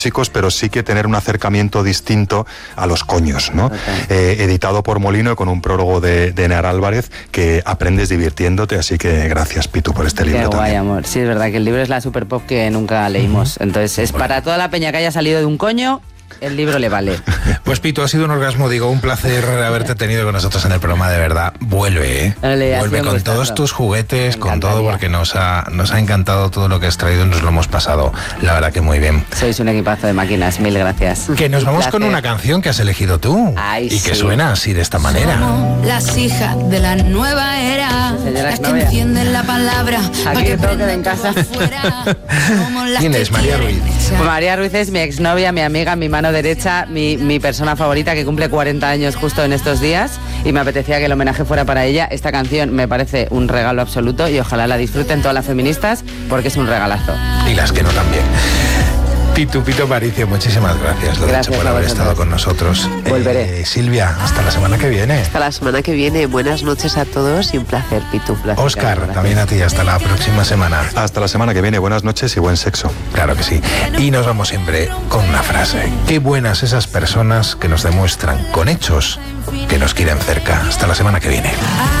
chicos, pero sí que tener un acercamiento distinto a los coños, ¿no? Editado por Molino, con un prólogo de Enear Álvarez, que aprendes divirtiéndote, así que gracias, Pitu, por este libro. Qué guay, también. amor. Sí, es verdad que el libro es la super pop que nunca leímos. Entonces, es para toda la peña que haya salido de un coño, el libro le vale. Pues Pitu, ha sido un orgasmo, digo, un placer haberte tenido con nosotros en el programa, de verdad. Vuelve, ¿eh? Vale, Vuelve con todos tus juguetes, con todo, porque nos ha encantado todo lo que has traído, nos lo hemos pasado, la verdad que muy bien. Sois un equipazo de máquinas, mil gracias. Que nos vamos placer. con una canción que has elegido tú. Ay, y que sí. suena así, de esta manera. Somos las hijas de la nueva era, Señora las que exnovia. entienden la palabra. Aquí que todo queda en casa. ¿Quién es María Ruiz? Pues María Ruiz es mi exnovia, mi amiga, mi mano derecha, mi persona favorita, que cumple 40 años justo en estos días, y me apetecía que el homenaje fuera para ella. Esta canción me parece un regalo absoluto y ojalá la disfruten todas las feministas, porque es un regalazo. Y las que no también. Pitu Aparicio, muchísimas gracias, lo Gracias dicho, por a haber vosotros. estado con nosotros. Volveré. Silvia, hasta la semana que viene. Hasta la semana que viene. Buenas noches a todos y un placer, Pitu. Placer, Óscar, gracias. también a ti, hasta la próxima semana. Hasta la semana que viene, buenas noches y buen sexo. Claro que sí. Y nos vamos siempre con una frase. Qué buenas esas personas que nos demuestran con hechos que nos quieren cerca. Hasta la semana que viene.